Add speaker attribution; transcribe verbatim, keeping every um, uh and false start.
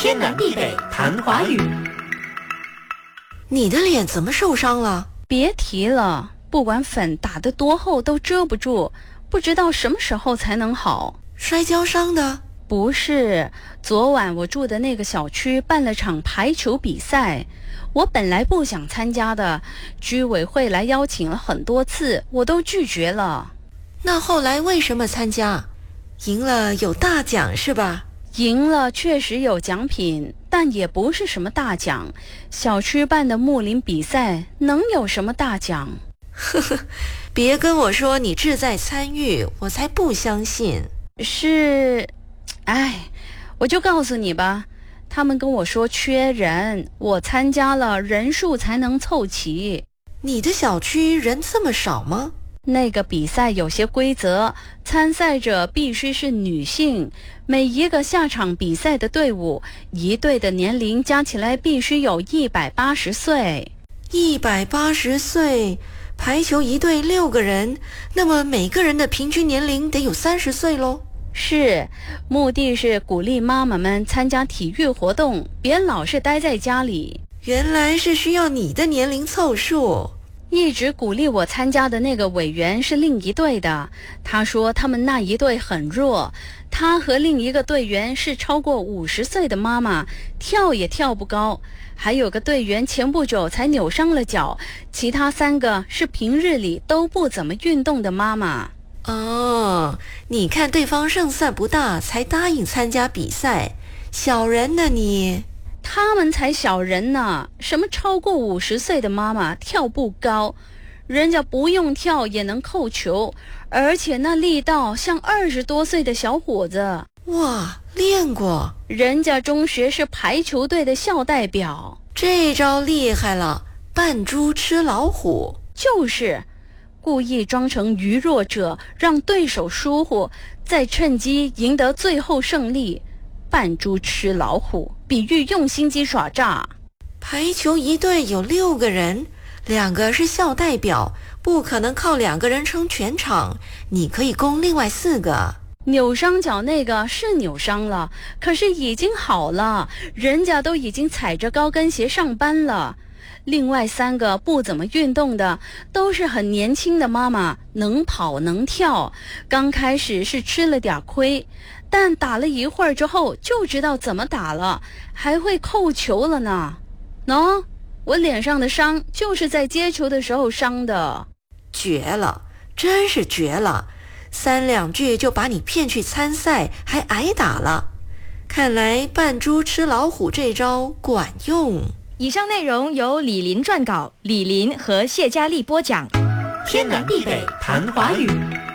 Speaker 1: 天南地北谈华语。
Speaker 2: 你的脸怎么受伤了？
Speaker 3: 别提了，不管粉打得多厚都遮不住，不知道什么时候才能好。
Speaker 2: 摔跤伤的？
Speaker 3: 不是，昨晚我住的那个小区办了场排球比赛，我本来不想参加的，居委会来邀请了很多次，我都拒绝了。
Speaker 2: 那后来为什么参加？赢了有大奖是吧？
Speaker 3: 赢了确实有奖品，但也不是什么大奖。小区办的木林比赛能有什么大奖？
Speaker 2: 呵呵，别跟我说你志在参与，我才不相信。
Speaker 3: 是，哎，我就告诉你吧，他们跟我说缺人，我参加了，人数才能凑齐。
Speaker 2: 你的小区人这么少吗？
Speaker 3: 那个比赛有些规则，参赛者必须是女性，每一个下场比赛的队伍，一队的年龄加起来必须有一百八十岁。
Speaker 2: 一百八十岁，排球一队六个人，那么每个人的平均年龄得有三十岁咯。
Speaker 3: 是，目的是鼓励妈妈们参加体育活动，别老是待在家里。
Speaker 2: 原来是需要你的年龄凑数。
Speaker 3: 一直鼓励我参加的那个委员是另一队的，他说他们那一队很弱，他和另一个队员是超过五十岁的妈妈，跳也跳不高，还有个队员前不久才扭伤了脚，其他三个是平日里都不怎么运动的妈妈。
Speaker 2: 哦，你看对方胜算不大才答应参加比赛，小人呢你。
Speaker 3: 他们才小人呢，什么超过五十岁的妈妈跳不高，人家不用跳也能扣球，而且那力道像二十多岁的小伙子。
Speaker 2: 哇，练过，
Speaker 3: 人家中学是排球队的校代表。
Speaker 2: 这招厉害了，扮猪吃老虎。
Speaker 3: 就是故意装成愚弱者，让对手疏忽，再趁机赢得最后胜利。扮猪吃老虎，比喻用心机耍诈。
Speaker 2: 排球一队有六个人，两个是校代表，不可能靠两个人撑全场，你可以攻另外四个。
Speaker 3: 扭伤脚那个是扭伤了，可是已经好了，人家都已经踩着高跟鞋上班了。另外三个不怎么运动的，都是很年轻的妈妈，能跑能跳，刚开始是吃了点亏，但打了一会儿之后就知道怎么打了，还会扣球了呢。喏，我脸上的伤就是在接球的时候伤的。
Speaker 2: 绝了，真是绝了，三两句就把你骗去参赛，还挨打了。看来扮猪吃老虎这招管用。
Speaker 4: 以上内容由李林撰稿，李林和谢佳丽播讲。
Speaker 1: 天南地北谈华语。